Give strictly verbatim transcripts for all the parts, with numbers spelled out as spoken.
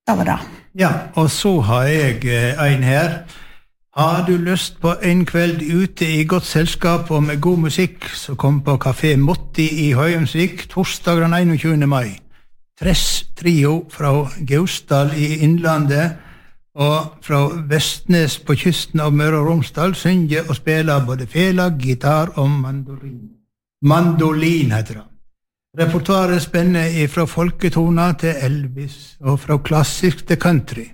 Det var det. Ja, og så har jeg en her. Har du lyst på en kveld ute i godt selskap og med god musikk, så kom på Café Motti i Høyumsvik torsdag den einogtjuende mai. Tress trio fra Gausdal i Innlandet og fra Vestnes på kysten av Møre og Romsdal synger og spiller både fela, gitar og mandolin. Mandolin heter det. Repertoaret spenner fra folketoner til Elvis og fra klassisk til country.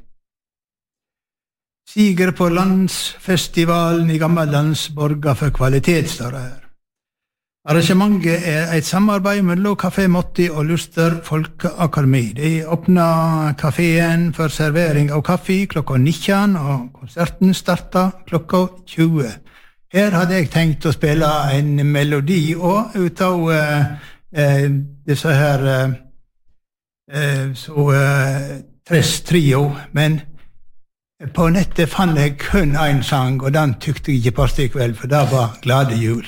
Siger på landsfestivalen i Gammellands borger for kvalitet, står det her. Arrangementet er et samarbeid mellom Café Motti og Luster Folkeakademi. De åpner kaféen for servering av kaffe klokka nitten, og konserten starter klokka tjue. Her hadde jeg tenkt å spille en melodi og ut av uh, uh, disse her uh, uh, så uh, Tress trio, men på nettet fant jeg kun en sang, og den tykte jeg ikke passet i kveld, for det var Glade jul.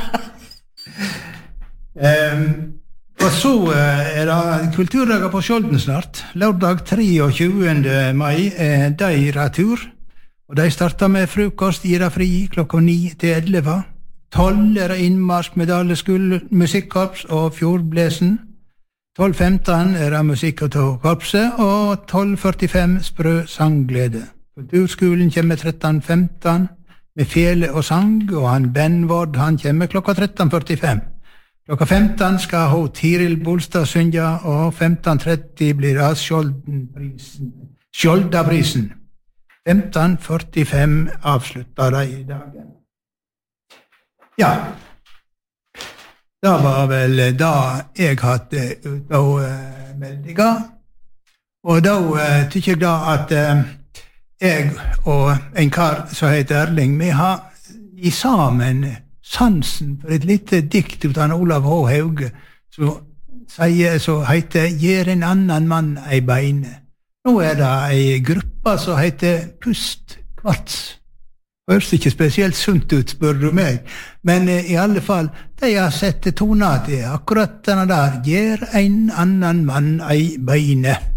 Um, og så uh, er det kulturdager på Skjolden snart. Lørdag treogtjugende mai er de retur, og de starter med frokost i det fri klokka ni til elleve. tolv er det innmarsk med Daleskull musikkorps og Fjordblesen. tolv femten er det musikk av korpset, og tolv førtifem sprø sangglede. Kulturskolen kommer tretten femten med fele og sang, og han Benvord han kommer klokka tretten førtifem. Klokka femten skal hun Tiril Bolstad synge, og femten tretti blir det Skjoldenprisen. Skjoldaprisen. femten førtifem avslutter de i dagen. Ja, det var vel da jeg hadde ut av uh, meldinger, og da uh, tykker jeg da at uh, jeg og en kar som heter Erling, vi har i sammen sansen for et lite dikt ut av Olav H. Hauge, som sier, så heter «Gjer en annan mann ei beine». Nå er det ei gruppe som heter Pust Kvarts. Høres ikke spesielt sunt ut, spør du meg, men eh, i alle fall, de har sett toner til akkurat denne der «Gjer en annan mann ei beine».